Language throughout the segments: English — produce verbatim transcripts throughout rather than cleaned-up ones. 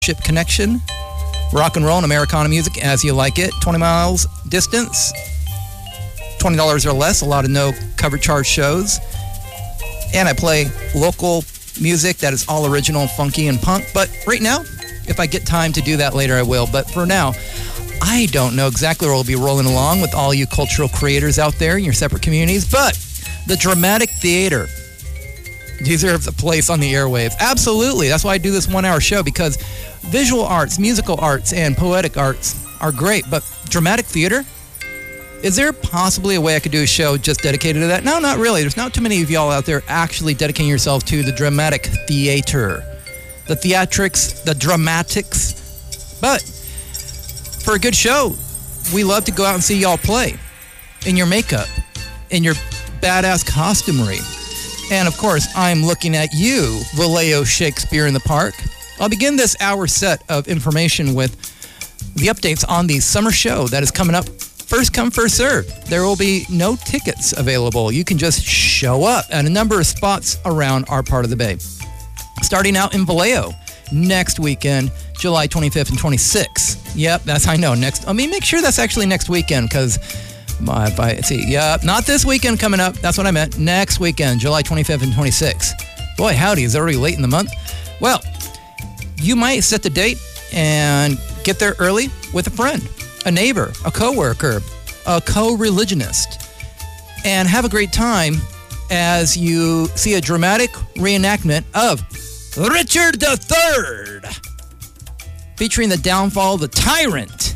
Ship Connection, rock and roll and Americana music as you like it. twenty miles distance, twenty dollars or less, a lot of no cover charge shows. And I play local music that is all original, funky, and punk. But right now, if I get time to do that later, I will. But for now, I don't know exactly where we'll be rolling along with all you cultural creators out there in your separate communities. But the Dramatic Theater deserves a place on the airwaves. Absolutely. That's why I do this one-hour show, because visual arts, musical arts, and poetic arts are great. But dramatic theater? Is there possibly a way I could do a show just dedicated to that? No, not really. There's not too many of y'all out there actually dedicating yourselves to the dramatic theater. The theatrics, the dramatics. But for a good show, we love to go out and see y'all play in your makeup, in your badass costumery. And of course, I'm looking at you, Vallejo Shakespeare in the Park. I'll begin this hour set of information with the updates on the summer show that is coming up. First come, first serve. There will be no tickets available. You can just show up at a number of spots around our part of the bay. Starting out in Vallejo next weekend, July twenty-fifth and twenty-sixth. Yep, that's, I know, next. I mean, make sure that's actually next weekend, because my, if I see, yep, not this weekend coming up. That's what I meant. Next weekend, July twenty-fifth and twenty-sixth. Boy, howdy, is it already late in the month? Well, you might set the date and get there early with a friend, a neighbor, a coworker, a co-religionist, and have a great time as you see a dramatic reenactment of Richard the Third, featuring the downfall of the tyrant.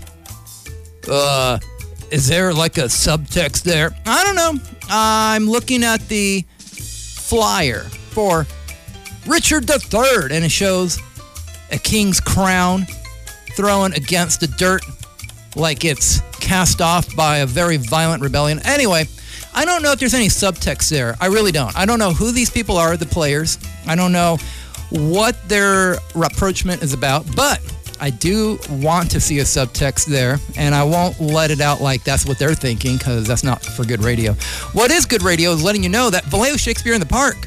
Uh, is there like a subtext there? I don't know. I'm looking at the flyer for Richard the Third, and it shows a king's crown thrown against the dirt like it's cast off by a very violent rebellion. Anyway, I don't know if there's any subtext there. I really don't. I don't know who these people are, the players. I don't know what their rapprochement is about, but I do want to see a subtext there, and I won't let it out like that's what they're thinking, because that's not for good radio. What is good radio is letting you know that Vallejo Shakespeare in the Park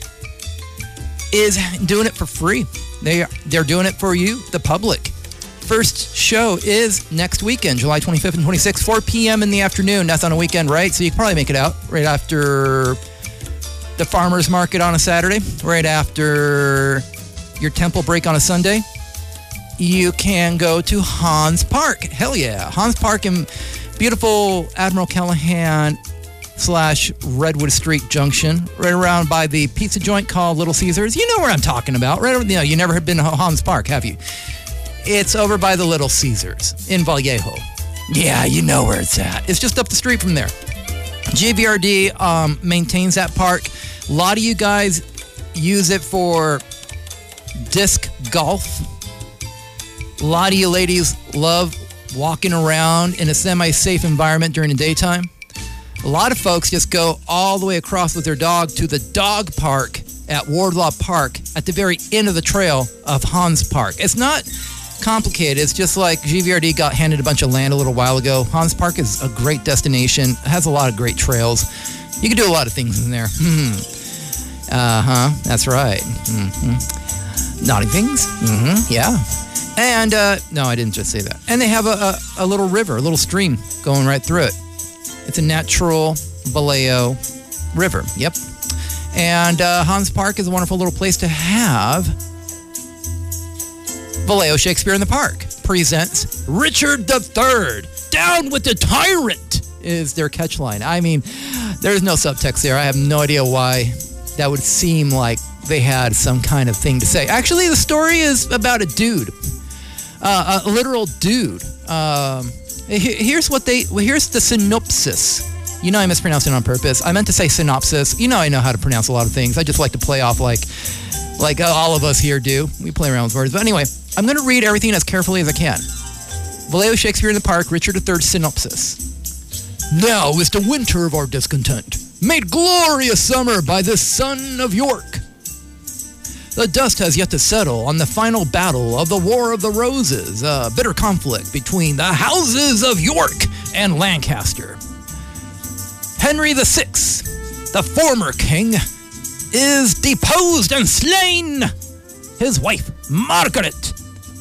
is doing it for free. They, they're doing it for you, the public. First show is next weekend, July twenty-fifth and twenty-sixth, four p.m. in the afternoon. That's on a weekend, right? So you can probably make it out right after the farmer's market on a Saturday, right after your temple break on a Sunday. You can go to Hans Park. Hell yeah. Hans Park in beautiful Admiral Callahan slash Redwood Street Junction, right around by the pizza joint called Little Caesars. You know where I'm talking about, right? You know, you never have been to Hans Park, have you? It's over by the Little Caesars in Vallejo. Yeah, you know where it's at. It's just up the street from there. G V R D um, maintains that park. A lot of you guys use it for disc golf. A lot of you ladies love walking around in a semi-safe environment during the daytime. A lot of folks just go all the way across with their dog to the dog park at Wardlaw Park at the very end of the trail of Hans Park. It's not complicated. It's just like G V R D got handed a bunch of land a little while ago. Hans Park is a great destination. It has a lot of great trails. You can do a lot of things in there. Hmm. Uh-huh. That's right. Mm-hmm. Naughty things. Mm-hmm. Yeah. And, uh, no, I didn't just say that. And they have a, a, a little river, a little stream going right through it. It's a natural Vallejo river. Yep. And uh, Hans Park is a wonderful little place to have. Vallejo Shakespeare in the Park presents Richard the Third. Down with the tyrant is their catchline. I mean, there's no subtext there. I have no idea why that would seem like they had some kind of thing to say. Actually, the story is about a dude, uh, a literal dude. Um, here's what they. Well, here's the synopsis. You know I mispronounced it on purpose. I meant to say synopsis. You know I know how to pronounce a lot of things. I just like to play off like, like all of us here do. We play around with words. But anyway, I'm going to read everything as carefully as I can. Vallejo Shakespeare in the Park, Richard the Third synopsis. Now is the winter of our discontent, made glorious summer by the son of York. The dust has yet to settle on the final battle of the War of the Roses, a bitter conflict between the houses of York and Lancaster. Henry the Sixth, the former king, is deposed and slain. His wife, Margaret,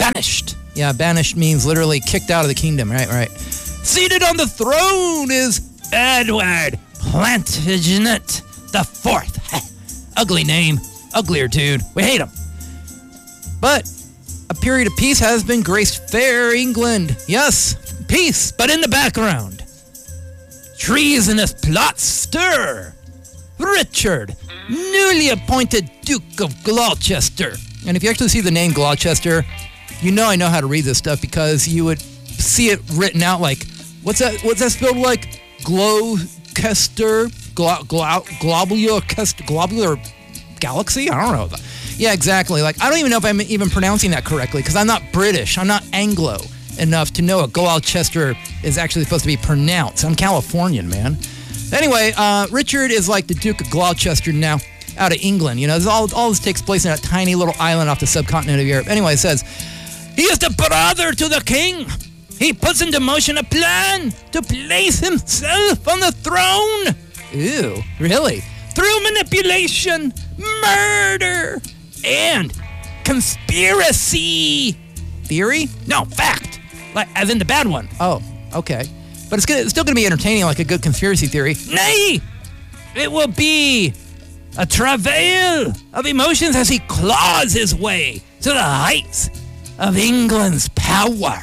banished. Yeah, banished means literally kicked out of the kingdom. Right, right. Seated on the throne is Edward Plantagenet the Fourth. Ugly name. Uglier dude. We hate him. But a period of peace has been graced fair England. Yes, peace. But in the background, treasonous plots stir. Richard, newly appointed Duke of Gloucester. And if you actually see the name Gloucester, you know I know how to read this stuff because you would see it written out like, what's that? What's that spelled like? Gloucester, glo- glo- globular, globular galaxy? I don't know. Yeah, exactly. Like I don't even know if I'm even pronouncing that correctly because I'm not British. I'm not Anglo enough to know what Gloucester is actually supposed to be pronounced. I'm Californian, man. Anyway, uh, Richard is like the Duke of Gloucester now, out of England. You know, this all all this takes place in a tiny little island off the subcontinent of Europe. Anyway, it says he is the brother to the king. He puts into motion a plan to place himself on the throne. Ew, really? Through manipulation, murder, and conspiracy. Theory? No, fact. Like, as in the bad one. Oh, okay. But it's, gonna, it's still going to be entertaining like a good conspiracy theory. Nay! It will be a travail of emotions as he claws his way to the heights of England's power.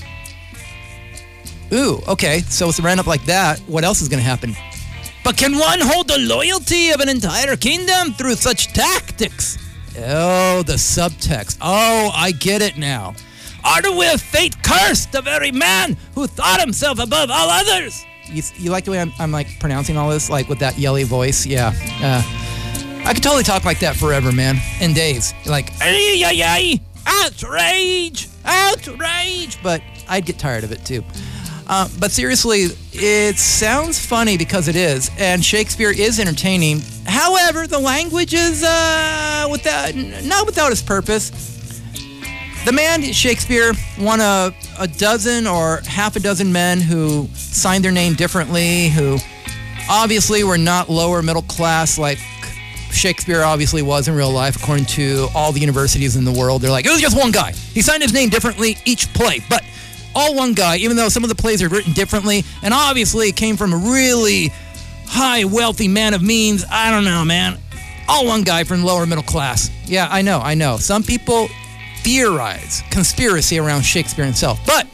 Ooh, okay. So it's ran up like that. What else is going to happen? But can one hold the loyalty of an entire kingdom through such tactics? Oh, the subtext. Oh, I get it now. Or will fate curse the very man who thought himself above all others? You, you like the way I'm, I'm like pronouncing all this, like with that yelly voice? Yeah. Uh, I could totally talk like that forever, man. In days. Like, ay, ay, ay, outrage, outrage. But I'd get tired of it too. Uh, but seriously, it sounds funny because it is, and Shakespeare is entertaining. However, the language is uh, without, not without its purpose. The man, Shakespeare, one of a dozen or half a dozen men who signed their name differently, who obviously were not lower middle class like Shakespeare obviously was in real life, according to all the universities in the world. They're like, it was just one guy. He signed his name differently each play, but all one guy, even though some of the plays are written differently, and obviously it came from a really high, wealthy man of means. I don't know, man. All one guy from lower middle class. Yeah, I know, I know. Some people theorize conspiracy around Shakespeare himself. But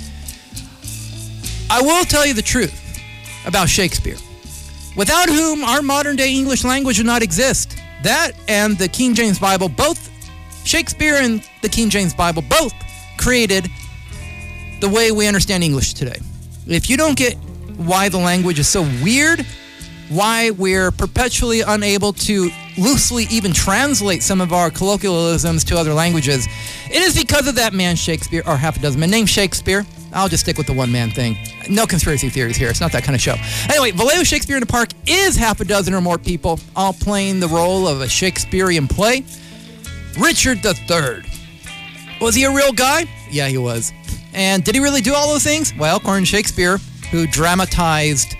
I will tell you the truth about Shakespeare, without whom our modern day English language would not exist. That and the King James Bible, both Shakespeare and the King James Bible, both created the way we understand English today. If you don't get why the language is so weird, why we're perpetually unable to loosely even translate some of our colloquialisms to other languages, it is because of that man Shakespeare, or half a dozen men named Shakespeare. I'll just stick with the one-man thing. No conspiracy theories here. It's not that kind of show. Anyway, Vallejo Shakespeare in the Park is half a dozen or more people, all playing the role of a Shakespearean play. Richard the Third. Was he a real guy? Yeah, he was. And did he really do all those things? Well, according to Shakespeare, who dramatized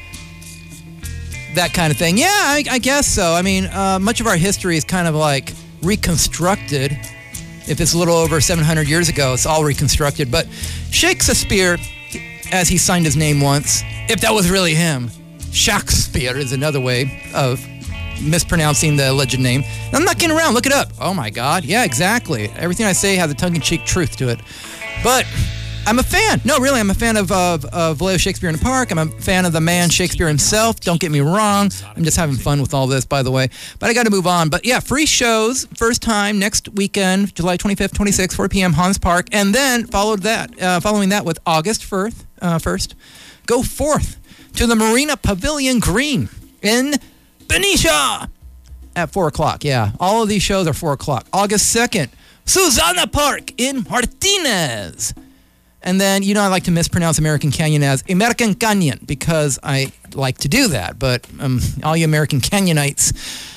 that kind of thing. Yeah, I, I guess so. I mean, uh, much of our history is kind of like reconstructed. If it's a little over seven hundred years ago, it's all reconstructed. But Shakespeare, as he signed his name once, if that was really him, Shakespeare is another way of mispronouncing the alleged name. I'm not getting around. Look it up. Oh, my God. Yeah, exactly. Everything I say has a tongue-in-cheek truth to it. But I'm a fan. No, really, I'm a fan of, of, of Vallejo Shakespeare in the Park. I'm a fan of the man Shakespeare himself. Don't get me wrong. I'm just having fun with all this, by the way. But I got to move on. But yeah, free shows, first time next weekend, July twenty-fifth, twenty-sixth, four p.m., Hans Park. And then followed that, uh, following that with August first, uh, first, go forth to the Marina Pavilion Green in Benicia at four o'clock. Yeah, all of these shows are four o'clock. August second, Susanna Park in Martinez. And then, you know, I like to mispronounce American Canyon as American Canyon because I like to do that. But um, all you American Canyonites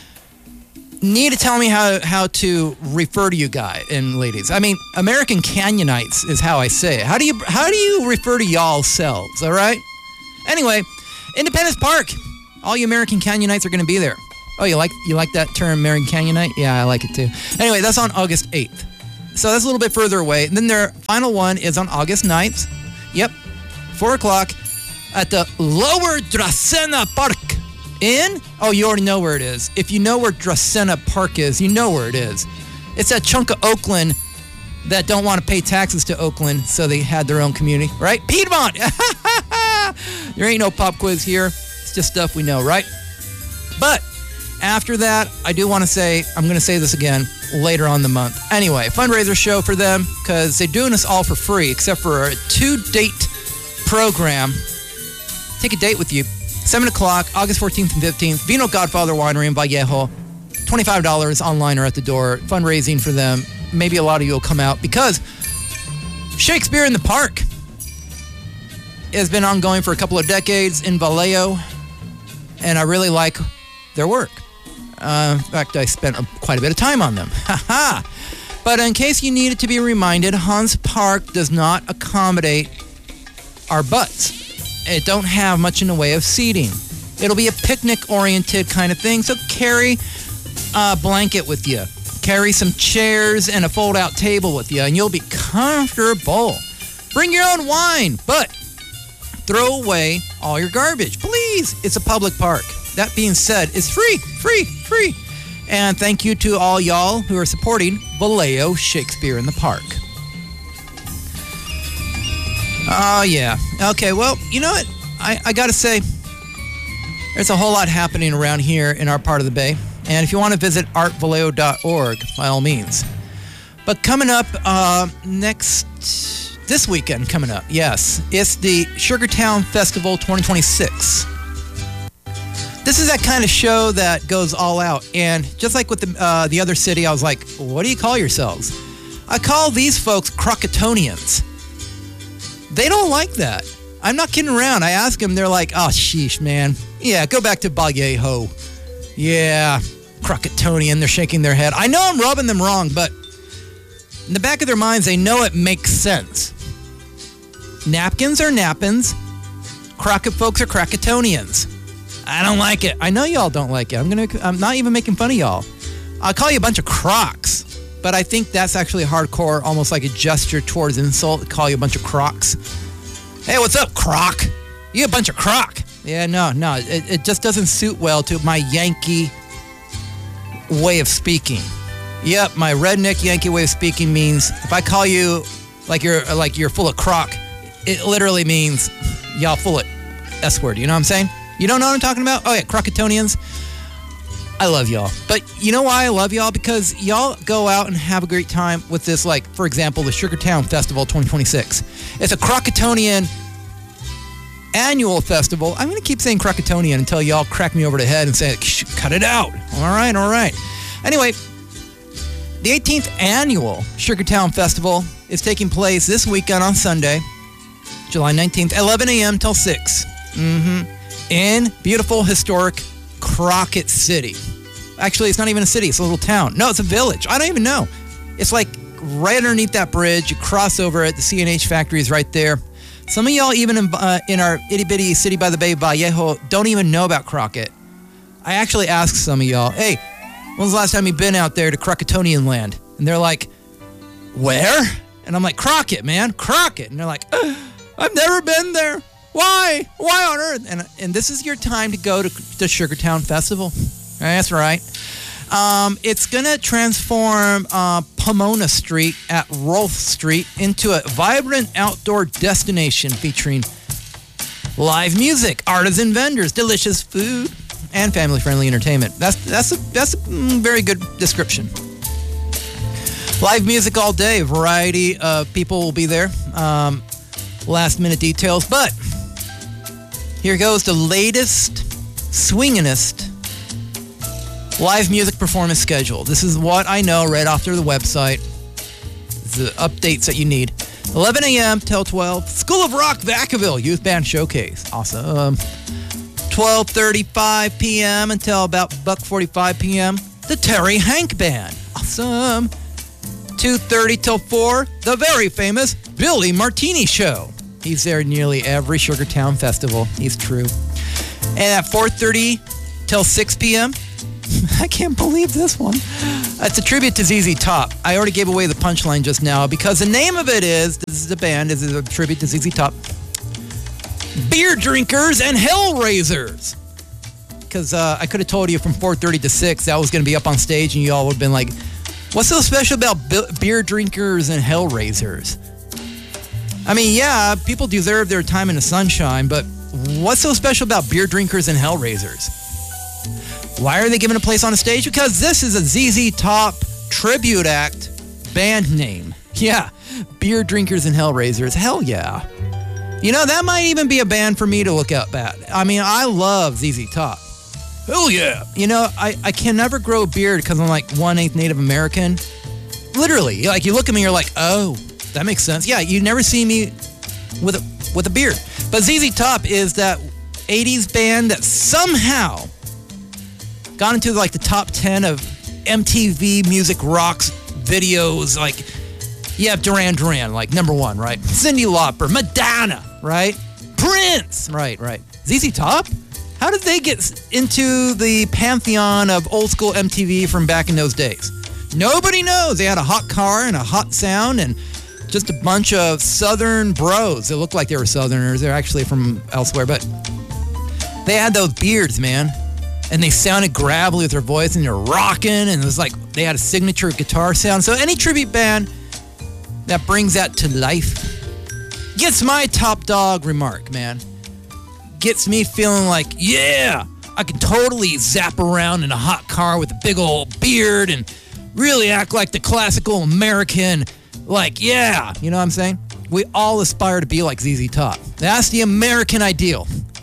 need to tell me how, how to refer to you guys and ladies. I mean, American Canyonites is how I say it. How do you how do you refer to y'all selves, all right? Anyway, Independence Park. All you American Canyonites are going to be there. Oh, you like you like that term, American Canyonite? Yeah, I like it too. Anyway, that's on August eighth. So that's a little bit further away. And then their final one is on August ninth. Yep, four o'clock at the Lower Dracena Park in... Oh, you already know where it is. If you know where Dracena Park is, you know where it is. It's that chunk of Oakland that don't want to pay taxes to Oakland, so they had their own community, right? Piedmont! There ain't no pop quiz here. It's just stuff we know, right? But after that, I do want to say, I'm going to say this again later on in the month. Anyway, fundraiser show for them because they're doing us all for free, except for a two-date program. Take a date with you. seven o'clock, August fourteenth and fifteenth, Vino Godfather Winery in Vallejo. twenty-five dollars online or at the door. Fundraising for them. Maybe a lot of you will come out because Shakespeare in the Park has been ongoing for a couple of decades in Vallejo, and I really like their work. Uh, in fact, I spent a, quite a bit of time on them. Ha But in case you needed to be reminded, Hans Park does not accommodate our butts. It don't have much in the way of seating. It'll be a picnic-oriented kind of thing, so carry a blanket with you. Carry some chairs and a fold-out table with you, and you'll be comfortable. Bring your own wine, but throw away all your garbage. Please, it's a public park. That being said, it's free, free, free. And thank you to all y'all who are supporting Vallejo Shakespeare in the Park. Oh, yeah. Okay, well, you know what? I, I got to say, there's a whole lot happening around here in our part of the Bay. And if you want to visit art vallejo dot org, by all means. But coming up uh, next, this weekend coming up, yes, it's the Sugartown Festival twenty twenty-six. This is that kind of show that goes all out. And just like with the, uh, the other city, I was like, what do you call yourselves? I call these folks Crocotonians. They don't like that. I'm not kidding around. I ask them, they're like, oh, sheesh, man. Yeah, go back to Vallejo. Yeah, Crocotonian. They're shaking their head. I know I'm rubbing them wrong, but in the back of their minds, they know it makes sense. Napkins are nappins. Crockett folks are Crocotonians. I don't like it. I know y'all don't like it. I'm gonna. I'm not even making fun of y'all. I'll call you a bunch of crocs, but I think that's actually hardcore, almost like a gesture towards insult. To call you a bunch of crocs. Hey, what's up, croc? You a bunch of croc? Yeah, no, no. It, it just doesn't suit well to my Yankee way of speaking. Yep, my redneck Yankee way of speaking means if I call you like you're like you're full of crock, it literally means y'all full of S word. You know what I'm saying? You don't know what I'm talking about? Oh, yeah, Crocotonians. I love y'all. But you know why I love y'all? Because y'all go out and have a great time with this, like, for example, the Sugartown Festival twenty twenty-six. It's a Crocotonian annual festival. I'm going to keep saying Crocotonian until y'all crack me over the head and say, cut it out. All right, all right. Anyway, the eighteenth annual Sugartown Festival is taking place this weekend on Sunday, July nineteenth, eleven a.m. till six. Mm-hmm. In beautiful, historic Crockett City. Actually, it's not even a city. It's a little town. No, it's a village. I don't even know. It's like right underneath that bridge. You cross over it. The C and H factory is right there. Some of y'all, even in, uh, in our itty-bitty city by the Bay, Vallejo, don't even know about Crockett. I actually asked some of y'all, hey, when's the last time you've been out there to Crocotonian land? And they're like, where? And I'm like, Crockett, man, Crockett. And they're like, I've never been there. Why? Why on earth? And and this is your time to go to the Sugartown Festival. That's right. Um, it's going to transform uh, Pomona Street at Rolfe Street into a vibrant outdoor destination featuring live music, artisan vendors, delicious food, and family-friendly entertainment. That's that's a, that's a mm, very good description. Live music all day. A variety of people will be there. Um, last-minute details, but here goes the latest, swinginest live music performance schedule. This is what I know right off their website. The updates that you need. eleven a.m. till twelve. School of Rock Vacaville Youth Band Showcase. Awesome. twelve thirty-five p.m. until about one forty-five p.m. The Terry Hank Band. Awesome. two thirty till four. The very famous Billy Martini Show. He's there nearly every Sugartown Festival. He's true. And at four thirty till six p.m., I can't believe this one. It's a tribute to Z Z Top. I already gave away the punchline just now because the name of it is, this is a band, this is a tribute to Z Z Top, Beer Drinkers and Hellraisers. Because uh, I could have told you from four thirty to six that was going to be up on stage and you all would have been like, what's so special about be- Beer Drinkers and Hellraisers? I mean, yeah, people deserve their time in the sunshine, but what's so special about Beer Drinkers and Hellraisers? Why are they given a place on the stage? Because this is a Z Z Top tribute act band name. Yeah, Beer Drinkers and Hellraisers. Hell yeah. You know, that might even be a band for me to look up at. I mean, I love Z Z Top. Hell yeah. You know, I, I can never grow a beard because I'm like one-eighth Native American. Literally. Like, you look at me, you're like, oh, that makes sense. Yeah, you never see me with a, with a beard. But Z Z Top is that eighties band that somehow got into like the top ten of M T V Music Rocks videos. Like, you have Duran Duran, like number one, right? Cyndi Lauper, Madonna, right? Prince, right, right. Z Z Top? How did they get into the pantheon of old school M T V from back in those days? Nobody knows. They had a hot car and a hot sound and just a bunch of Southern bros. It looked like they were Southerners. They're actually from elsewhere, but they had those beards, man. And they sounded gravelly with their voice, and they're rocking, and it was like they had a signature guitar sound. So any tribute band that brings that to life gets my top dog remark, man. Gets me feeling like, yeah, I can totally zap around in a hot car with a big old beard and really act like the classical American. Like, yeah, you know what I'm saying? We all aspire to be like Z Z Top. That's the American ideal.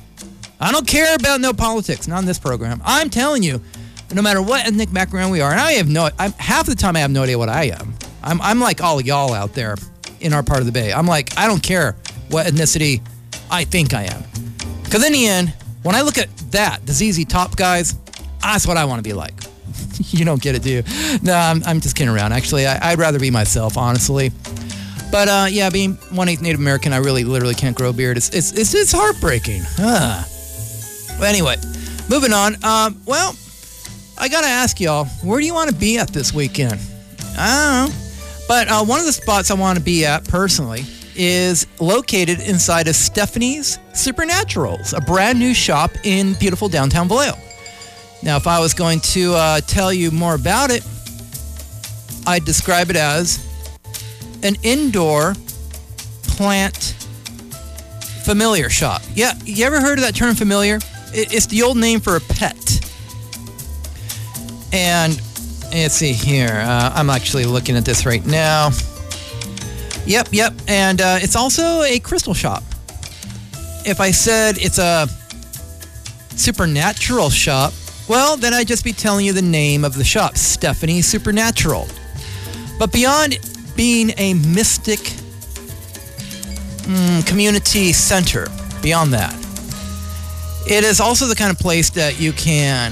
I don't care about no politics, not in this program. I'm telling you, no matter what ethnic background we are, and I have no, I'm, half the time I have no idea what I am. I'm, I'm like all y'all out there in our part of the Bay. I'm like, I don't care what ethnicity I think I am. Because in the end, when I look at that, the Z Z Top guys, that's what I want to be like. You don't get it, do you? No, I'm, I'm just kidding around. Actually, I, I'd rather be myself, honestly. But uh, yeah, being one-eighth Native American, I really literally can't grow a beard. It's it's it's, it's heartbreaking. Huh. But anyway, moving on. Um, well, I got to ask y'all, where do you want to be at this weekend? I don't know. But uh, one of the spots I want to be at personally is located inside of Stephanie's Supernaturals, a brand new shop in beautiful downtown Vallejo. Now, if I was going to uh, tell you more about it, I'd describe it as an indoor plant familiar shop. Yeah, you ever heard of that term familiar? It's the old name for a pet. And let's see here. Uh, I'm actually looking at this right now. Yep, yep. And uh, it's also a crystal shop. If I said it's a supernatural shop, well, then I'd just be telling you the name of the shop, Stephanie Supernatural. But beyond being a mystic mm, community center, beyond that, it is also the kind of place that you can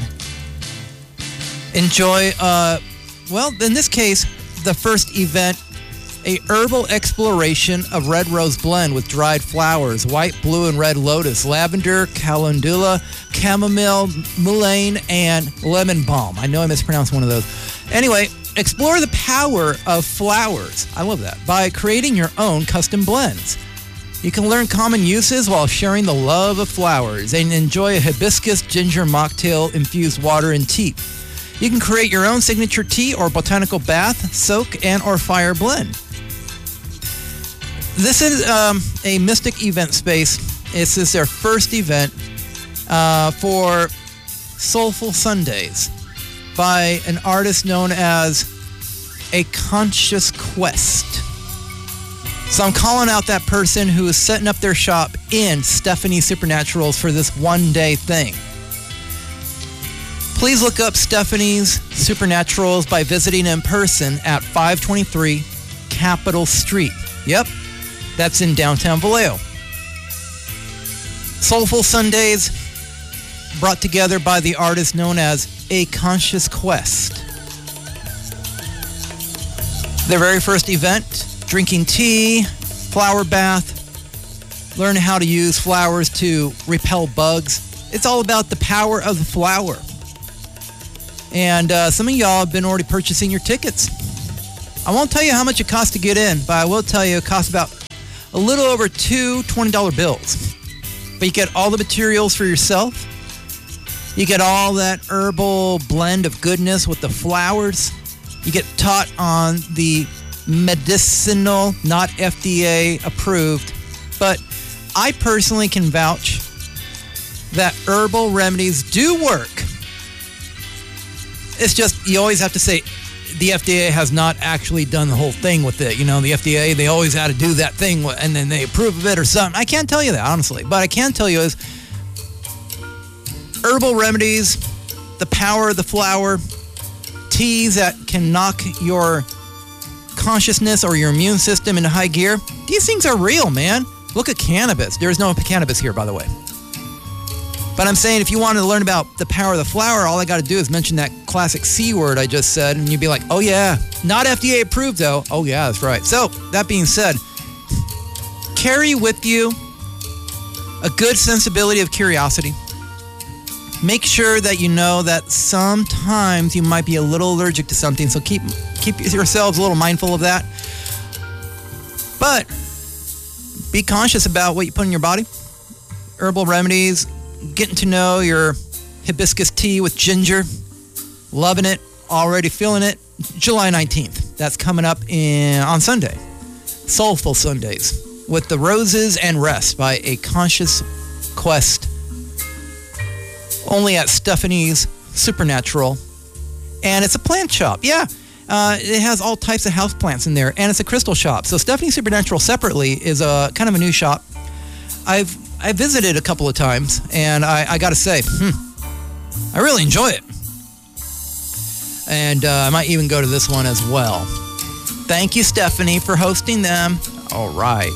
enjoy, uh, well, in this case, the first event, a herbal exploration of red rose blend with dried flowers, white, blue, and red lotus, lavender, calendula, chamomile, mullein, and lemon balm. I know I mispronounced one of those. Anyway, explore the power of flowers. I love that. By creating your own custom blends. You can learn common uses while sharing the love of flowers and enjoy a hibiscus ginger mocktail infused water and tea. You can create your own signature tea or botanical bath, soak, and or fire blend. This is um, a mystic event space. This is their first event uh, for Soulful Sundays by an artist known as A Conscious Quest. So I'm calling out that person who is setting up their shop in Stephanie Supernaturals for this one-day thing. Please look up Stephanie's Supernaturals by visiting in person at five twenty-three Capitol Street. Yep, that's in downtown Vallejo. Soulful Sundays, brought together by the artist known as A Conscious Quest. Their very first event, drinking tea, flower bath, learn how to use flowers to repel bugs. It's all about the power of the flower. And uh, some of y'all have been already purchasing your tickets. I won't tell you how much it costs to get in, but I will tell you it costs about a little over two twenty dollar bills. But you get all the materials for yourself. You get all that herbal blend of goodness with the flowers. You get taught on the medicinal, not F D A approved. But I personally can vouch that herbal remedies do work. It's just, you always have to say, the F D A has not actually done the whole thing with it. You know, the F D A, they always had to do that thing and then they approve of it or something. I can't tell you that, honestly. But I can tell you is herbal remedies, the power of the flower, teas that can knock your consciousness or your immune system into high gear. These things are real, man. Look at cannabis. There is no cannabis here, by the way. But I'm saying if you wanted to learn about the power of the flower, all I got to do is mention that classic C word I just said, and you'd be like, oh yeah, not F D A approved though. Oh yeah, that's right. So, that being said, carry with you a good sensibility of curiosity. Make sure that you know that sometimes you might be a little allergic to something, so keep keep yourselves a little mindful of that. But be conscious about what you put in your body. Herbal remedies, getting to know your hibiscus tea with ginger, loving it, already feeling it. July nineteenth, that's coming up in on Sunday. Soulful Sundays with the Roses and Rest by A Conscious Quest. Only at Stephanie's Supernatural. And it's a plant shop. Yeah, uh, it has all types of house plants in there. And it's a crystal shop. So Stephanie's Supernatural separately is a kind of a new shop. I've I visited a couple of times. And I, I got to say, hmm, I really enjoy it. And uh, I might even go to this one as well. Thank you, Stephanie, for hosting them. All right.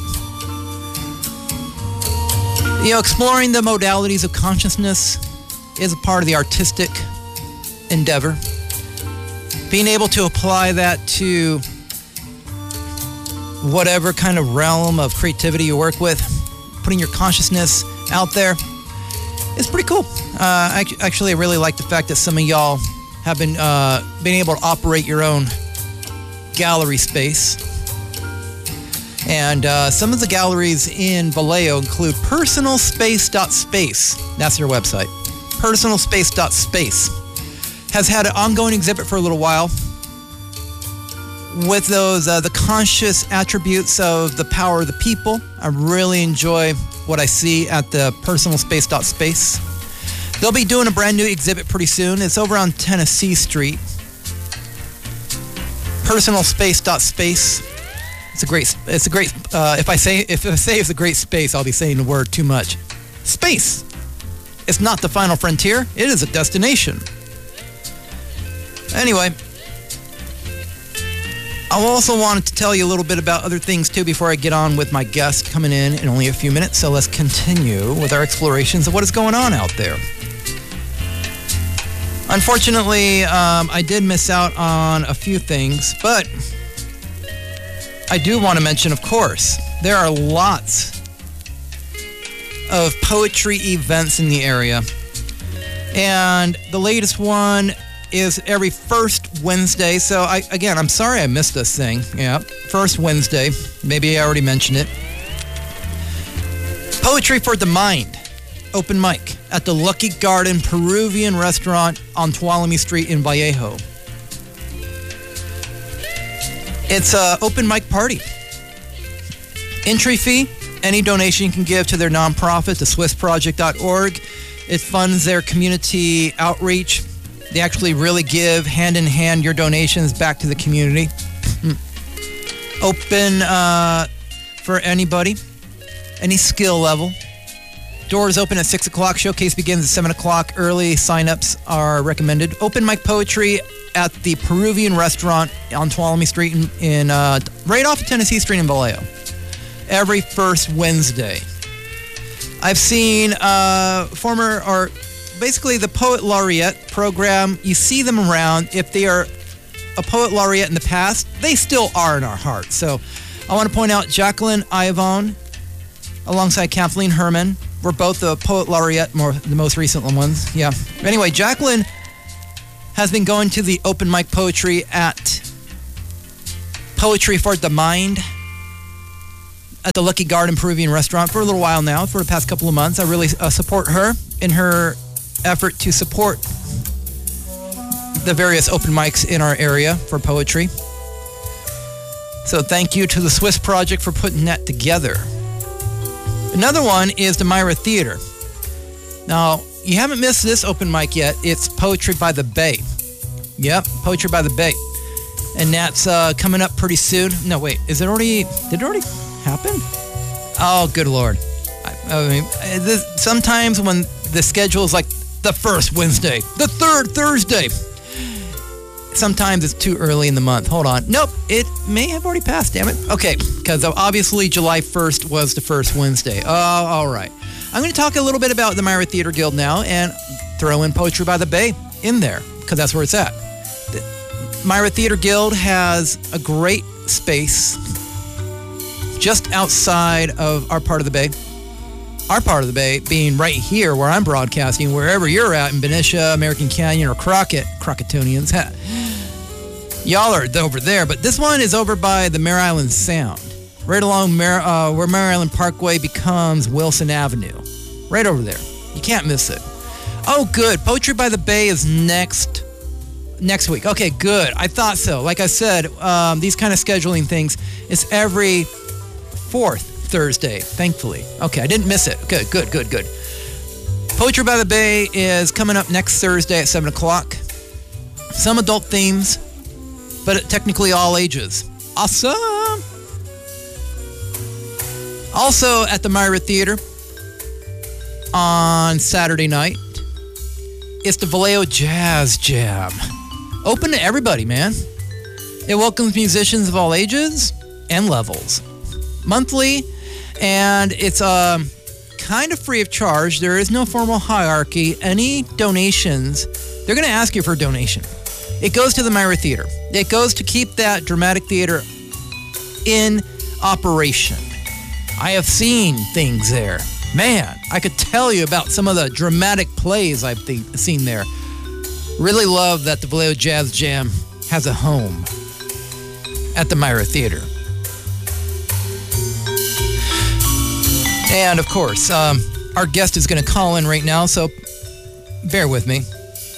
You know, exploring the modalities of consciousness is a part of the artistic endeavor. Being able to apply that to whatever kind of realm of creativity you work with, putting your consciousness out there, is pretty cool. Uh, actually, I really like the fact that some of y'all have been uh, been able to operate your own gallery space. And uh, some of the galleries in Vallejo include personal space dot space. That's their website. personal space dot space has had an ongoing exhibit for a little while with those uh, the conscious attributes of the power of the people. I really enjoy what I see at the personal space dot space. They'll be doing a brand new exhibit pretty soon. It's over on Tennessee Street. personal space dot space. It's a great. It's a great. Uh, if I say if I say it's a great space, I'll be saying the word too much. Space. It's not the final frontier. It is a destination. Anyway, I also wanted to tell you a little bit about other things too before I get on with my guest coming in in only a few minutes. So let's continue with our explorations of what is going on out there. Unfortunately, um, I did miss out on a few things, but I do want to mention, of course, there are lots of poetry events in the area. And the latest one is every first Wednesday. So, I, again, I'm sorry I missed this thing. Yeah, first Wednesday. Maybe I already mentioned it. Poetry for the Mind. Open mic at the Lucky Garden Peruvian Restaurant on Tuolumne Street in Vallejo. It's an open mic party. Entry fee, any donation you can give to their nonprofit, the swiss project dot org. It funds their community outreach. They actually really give hand in hand your donations back to the community. Open uh, for anybody, any skill level. Doors open at six o'clock. Showcase begins at seven o'clock. Early sign-ups are recommended. Open mic poetry at the Peruvian Restaurant on Tuolumne Street in, in uh, right off of Tennessee Street in Vallejo. Every first Wednesday. I've seen uh, former, or basically the Poet Laureate program. You see them around. If they are a Poet Laureate in the past, they still are in our hearts. So I want to point out Jacqueline Ivon alongside Kathleen Herman. We're both the Poet Laureate, more the most recent ones. Yeah. Anyway, Jacqueline has been going to the open mic poetry at Poetry for the Mind at the Lucky Garden Peruvian Restaurant for a little while now, for the past couple of months. I really uh, support her in her effort to support the various open mics in our area for poetry. So thank you to the Swiss Project for putting that together. Another one is the Myra Theater. Now, you haven't missed this open mic yet. It's Poetry by the Bay. Yep, Poetry by the Bay. And that's uh, coming up pretty soon. No, wait, is it already, did it already happen? Oh, good Lord. I, I mean, this, sometimes when the schedule is like the first Wednesday, the third Thursday, sometimes it's too early in the month. Hold on. Nope, it may have already passed, damn it. Okay, because obviously July first was the first Wednesday. Oh, all right. I'm going to talk a little bit about the Myra Theater Guild now and throw in Poetry by the Bay in there, because that's where it's at. The Myra Theater Guild has a great space just outside of our part of the Bay. Our part of the Bay being right here where I'm broadcasting, wherever you're at in Benicia, American Canyon, or Crockett, Crocketonians. Y'all are over there, but this one is over by the Mare Island Sound, right along Mare, uh, where Mare Island Parkway becomes Wilson Avenue. Right over there. You can't miss it. Oh, good. Poetry by the Bay is next next week. Okay, good. I thought so. Like I said, um, these kind of scheduling things, it's every fourth Thursday, thankfully. Okay, I didn't miss it. Good, good, good, good. Poetry by the Bay is coming up next Thursday at seven o'clock. Some adult themes, but technically all ages. Awesome! Also at the Myra Theater on Saturday night, it's the Vallejo Jazz Jam. Open to everybody, man. It welcomes musicians of all ages and levels. Monthly, and it's um, kind of free of charge. There is no formal hierarchy. Any donations, they're going to ask you for a donation. It goes to the Myra Theater. It goes to keep that dramatic theater in operation. I have seen things there. Man, I could tell you about some of the dramatic plays I've th- seen there. Really love that the Vallejo Jazz Jam has a home at the Myra Theater. And, of course, um, our guest is going to call in right now, so bear with me.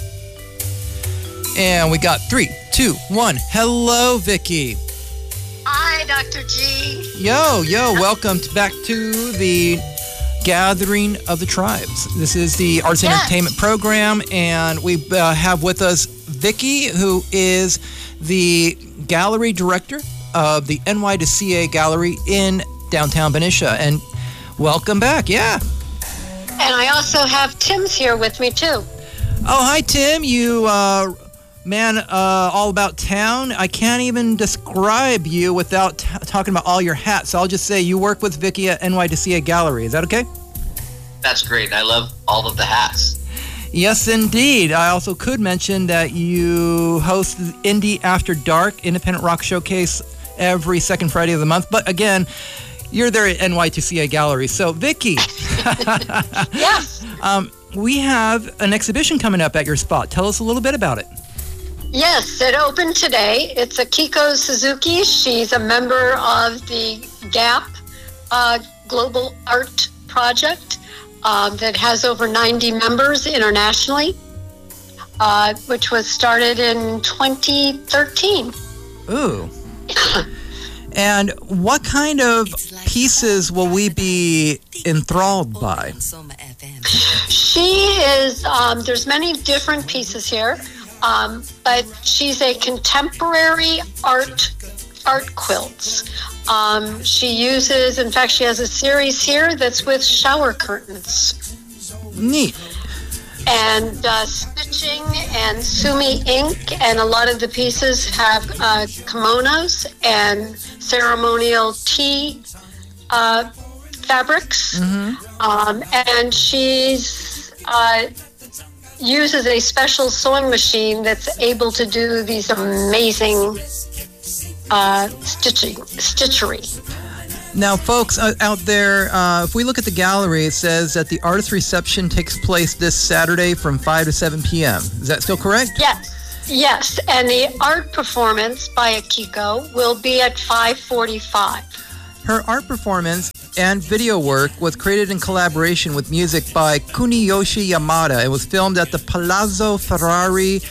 And we got three, two, one. Hello, Vicky. Hi, Doctor G. Yo, yo, welcome to, back to the Gathering of the Tribes. This is the Arts and Yes. Entertainment Program, and we uh, have with us Vicky, who is the gallery director of the N Y C A Gallery in downtown Benicia. And welcome back, yeah. And I also have Tim's here with me, too. Oh, hi, Tim. You, uh, man, uh, all about town. I can't even describe you without t- talking about all your hats. So I'll just say you work with Vicky at N Y C A Gallery. Is that okay? That's great. I love all of the hats. Yes, indeed. I also could mention that you host the Indie After Dark Independent Rock Showcase every second Friday of the month. But again, you're there at N Y C A Gallery. So, Vicky, Yes. um, we have an exhibition coming up at your spot. Tell us a little bit about it. Yes, it opened today. It's Akiko Suzuki. She's a member of the GAP uh, Global Art Project uh, that has over ninety members internationally, uh, which was started in twenty thirteen. Ooh. And what kind of pieces will we be enthralled by? She is, um, there's many different pieces here, um, but she's a contemporary art art quilts. Um, she uses, in fact, she has a series here that's with shower curtains. Neat. And uh, stitching and sumi ink, and a lot of the pieces have uh, kimonos and ceremonial tea uh, fabrics. Mm-hmm. Um, and she's uh, uses a special sewing machine that's able to do these amazing uh, stitching, stitchery. Now, folks uh, out there, uh, if we look at the gallery, it says that the artist reception takes place this Saturday from five to seven p.m. Is that still correct? Yes. Yes, and the art performance by Akiko will be at five forty-five. Her art performance and video work was created in collaboration with music by Kuniyoshi Yamada. It was filmed at the Palazzo Ferrari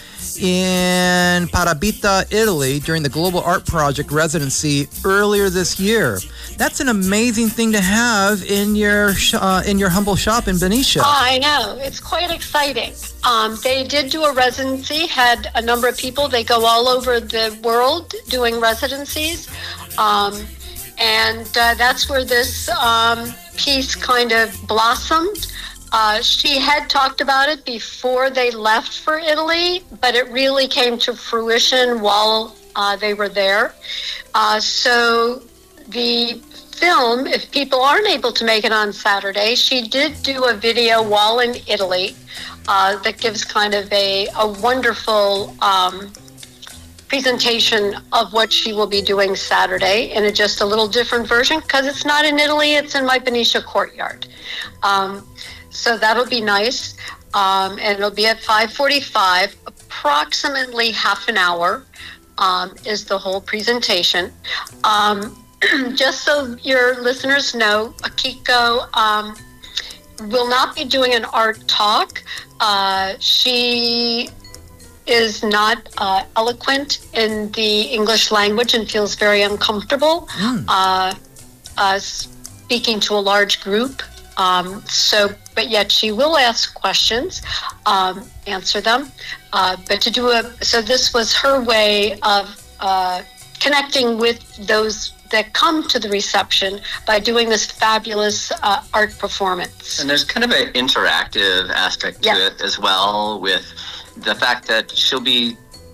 in Parabita, Italy during the Global Art Project residency earlier this year. That's an amazing thing to have in your sh- uh, in your humble shop in Benicia. I know. It's quite exciting. Um, they did do a residency, had a number of people. They go all over the world doing residencies. Um, and uh, that's where this um, piece kind of blossomed. Uh, she had talked about it before they left for Italy, but it really came to fruition while uh, they were there. Uh, so the film, if people aren't able to make it on Saturday, she did do a video while in Italy uh, that gives kind of a, a wonderful um, presentation of what she will be doing Saturday in a just a little different version, because it's not in Italy, it's in my Benicia courtyard. Um, So that'll be nice, um, and it'll be at five forty-five, approximately half an hour um, is the whole presentation. Um, just so your listeners know, Akiko um, will not be doing an art talk. Uh, she is not uh, eloquent in the English language and feels very uncomfortable mm. uh, uh, speaking to a large group. Um, so, but yet she will ask questions, um, answer them. Uh, but to do a, so this was her way of uh, connecting with those that come to the reception by doing this fabulous uh, art performance. And there's kind of an interactive aspect to yes. it as well, with the fact that she'll be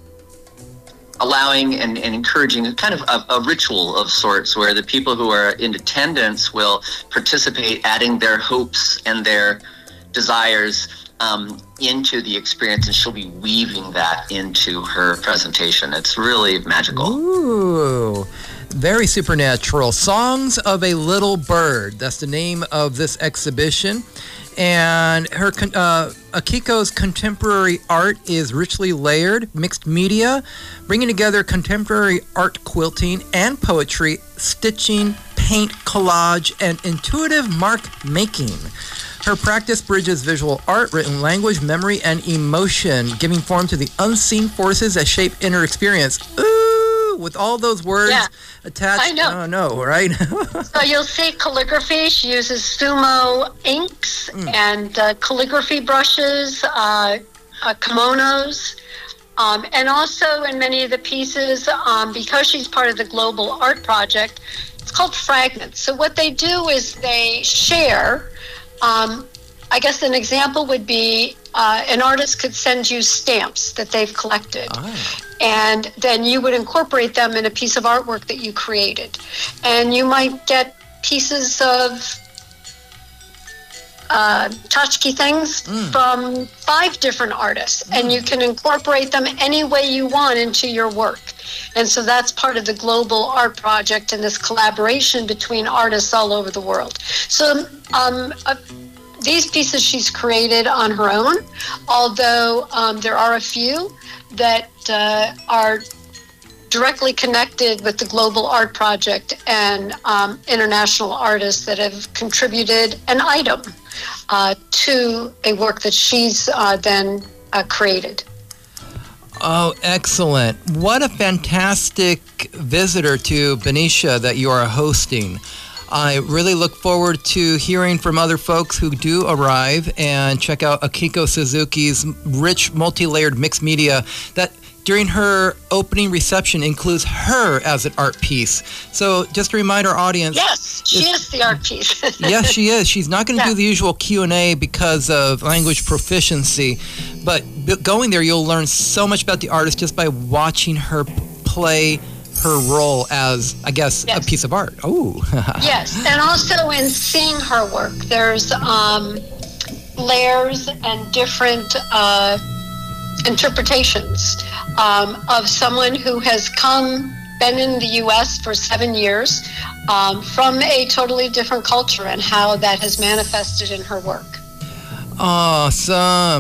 allowing and, and encouraging kind of a, a ritual of sorts, where the people who are in attendance will participate, adding their hopes and their desires um, into the experience, and she'll be weaving that into her presentation. It's really magical. Ooh, very supernatural. Songs of a Little Bird. That's the name of this exhibition. And her uh, Akiko's contemporary art is richly layered, mixed media, bringing together contemporary art quilting and poetry, stitching, paint, collage, and intuitive mark making. Her practice bridges visual art, written language, memory, and emotion, giving form to the unseen forces that shape inner experience. Ooh, with all those words yeah, attached. I know. I know, right? So you'll see calligraphy. She uses sumo inks mm. and uh, calligraphy brushes, uh, uh, kimonos, um, and also in many of the pieces, um, because she's part of the Global Art Project, it's called Fragments. So what they do is they share. Um, I guess an example would be uh, an artist could send you stamps that they've collected. Oh. And then you would incorporate them in a piece of artwork that you created. And you might get pieces of uh, tchotchke things mm. from five different artists. Mm. And you can incorporate them any way you want into your work. And so that's part of the Global Art Project and this collaboration between artists all over the world. So um, uh, these pieces she's created on her own, although um, there are a few that uh, are directly connected with the Global Art Project and um, international artists that have contributed an item uh, to a work that she's uh, then uh, created. Oh, excellent. What a fantastic visitor to Benicia that you are hosting. I really look forward to hearing from other folks who do arrive and check out Akiko Suzuki's rich, multi-layered mixed media that during her opening reception includes her as an art piece. So just to remind our audience. Yes, she is, is the art piece. Yes, she is. She's not going to yeah. do the usual Q and A because of language proficiency. But going there, you'll learn so much about the artist just by watching her play her role as, I guess, yes. a piece of art. Oh. Yes, and also in seeing her work, there's um, layers and different uh, interpretations um, of someone who has come, been in the U S for seven years um, from a totally different culture, and how that has manifested in her work. Awesome.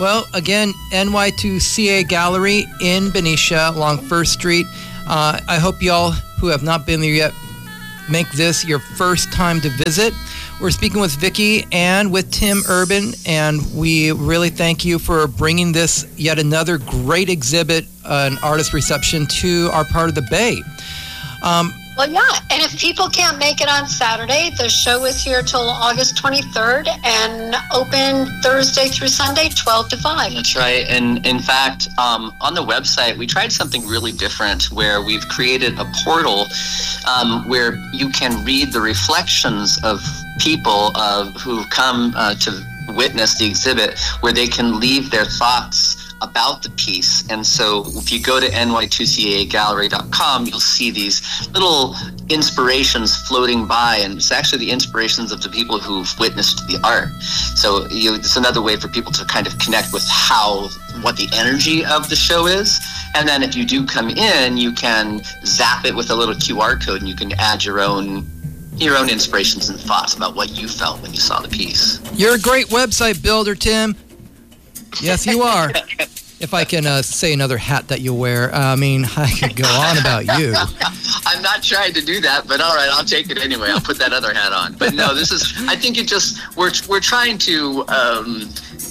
Well, again, N Y two C A Gallery in Benicia along First Street. Uh, I hope y'all who have not been there yet make this your first time to visit. We're speaking with Vicki and with Tim Urban, and we really thank you for bringing this yet another great exhibit, uh, an artist reception to our part of the Bay. Um, Well, yeah, and if people can't make it on Saturday, the show is here till August twenty-third and open Thursday through Sunday, twelve to five. That's right. And in fact, um, on the website, we tried something really different where we've created a portal um, where you can read the reflections of people uh, who come uh, to witness the exhibit, where they can leave their thoughts about the piece. And so if you go to N Y two C A gallery dot com, you'll see these little inspirations floating by, and it's actually the inspirations of the people who've witnessed the art. So you, it's another way for people to kind of connect with how, what the energy of the show is. And then if you do come in, you can zap it with a little Q R code and you can add your own your own inspirations and thoughts about what you felt when you saw the piece. You're a great website builder, Tim. Yes, you are. If I can uh, say another hat that you wear, uh, I mean, I could go on about you. I'm not trying to do that, but all right, I'll take it anyway. I'll put that other hat on. But no, this is, I think it just, we're, we're trying to um,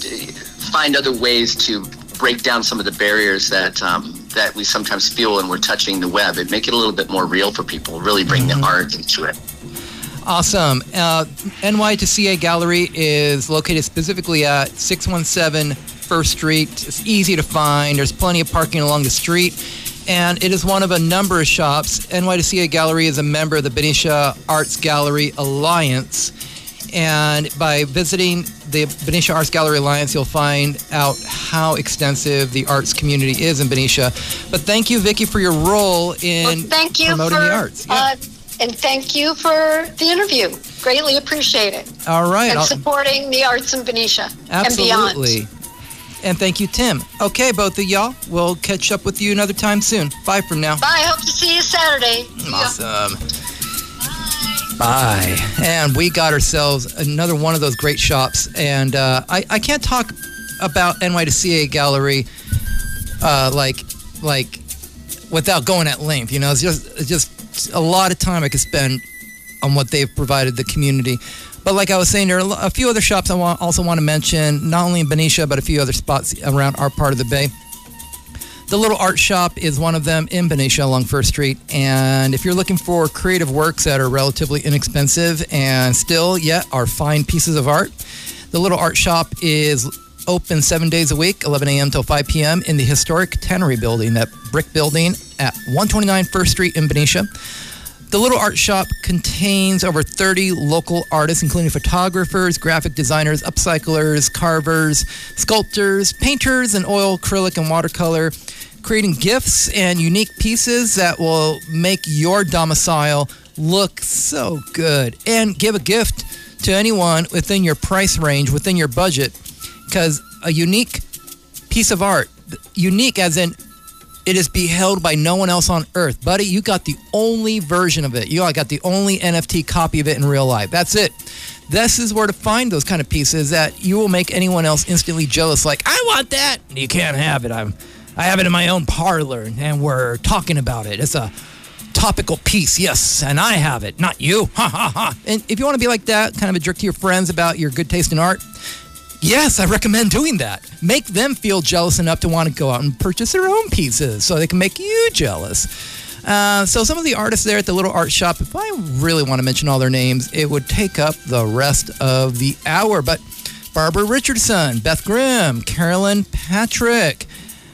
find other ways to break down some of the barriers that um, that we sometimes feel when we're touching the web and make it a little bit more real for people, really bring mm-hmm. the art into it. Awesome. Uh, N Y two C A Gallery is located specifically at six one seven First Street. It's easy to find. There's plenty of parking along the street. And it is one of a number of shops. N Y two C A Gallery is a member of the Benicia Arts Gallery Alliance. And by visiting the Benicia Arts Gallery Alliance, you'll find out how extensive the arts community is in Benicia. But thank you, Vicki, for your role in well, thank you promoting for, the arts. Yeah. Uh, and thank you for the interview. Greatly appreciate it. All right. And I'll, supporting the arts in Benicia absolutely. and beyond. And thank you, Tim. Okay, both of y'all. We'll catch up with you another time soon. Bye for now. Bye. Hope to see you Saturday. Awesome. Bye. And we got ourselves another one of those great shops. And uh, I, I can't talk about N Y two C A Gallery uh, like like without going at length. You know, it's just it's just a lot of time I could spend on what they've provided the community. But like I was saying, there are a few other shops I want, also want to mention, not only in Benicia, but a few other spots around our part of the Bay. The Little Art Shop is one of them in Benicia along First Street. And if you're looking for creative works that are relatively inexpensive and still yet are fine pieces of art, the Little Art Shop is open seven days a week, eleven a.m. till five p.m. in the historic Tannery Building, that brick building at one twenty-nine First Street in Benicia. The Little Art Shop contains over thirty local artists, including photographers, graphic designers, upcyclers, carvers, sculptors, painters, and oil, acrylic, and watercolor, creating gifts and unique pieces that will make your domicile look so good. And give a gift to anyone within your price range, within your budget, because a unique piece of art, unique as in it is beheld by no one else on earth. Buddy, you got the only version of it. You got the only N F T copy of it in real life. That's it. This is where to find those kind of pieces that you will make anyone else instantly jealous. Like, I want that. You can't have it. I'm, I have it in my own parlor, and we're talking about it. It's a topical piece, yes, and I have it, not you. Ha, ha, ha. And if you want to be like that, kind of a jerk to your friends about your good taste in art, yes, I recommend doing that. Make them feel jealous enough to want to go out and purchase their own pieces so they can make you jealous. Uh, so some of the artists there at the Little Art Shop, if I really want to mention all their names, it would take up the rest of the hour. But Barbara Richardson, Beth Grimm, Carolyn Patrick,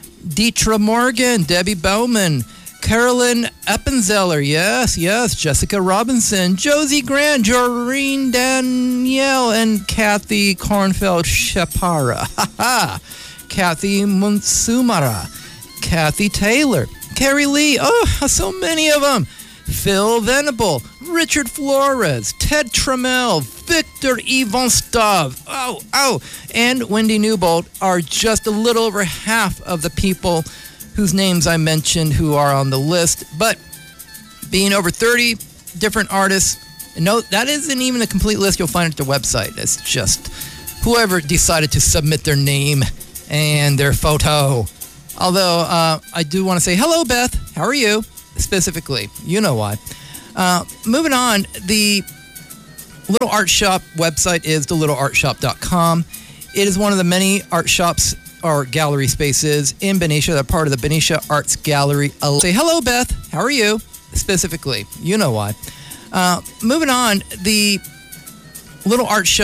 Deetra Morgan, Debbie Bowman, Carolyn Eppenzeller, yes, yes, Jessica Robinson, Josie Grant, Joreen Danielle, and Kathy Kornfeld Shapara, ha ha, Kathy Munsumara, Kathy Taylor, Carrie Lee, oh, so many of them, Phil Venable, Richard Flores, Ted Trammell, Victor Ivanstov, oh, oh, and Wendy Newbold are just a little over half of the people whose names I mentioned who are on the list. But being over thirty different artists, and no, that isn't even a complete list you'll find at their website. It's just whoever decided to submit their name and their photo. Although uh, I do want to say, hello, Beth. How are you? Specifically, you know why. Uh, moving on, the Little Art Shop website is the little art shop dot com. It is one of the many art shops or gallery spaces in Benicia that are part of the Benicia Arts Gallery. Say, hello, Beth. How are you? Specifically, you know why. Uh, moving on, the Little Art Shop